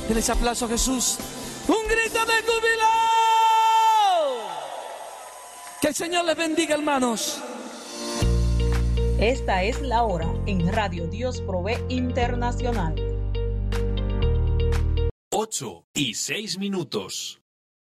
Denle ese aplauso a Jesús. ¡Un grito de júbilo! Que el Señor les bendiga, hermanos. Esta es la hora en Radio Dios Provee Internacional. 8:06.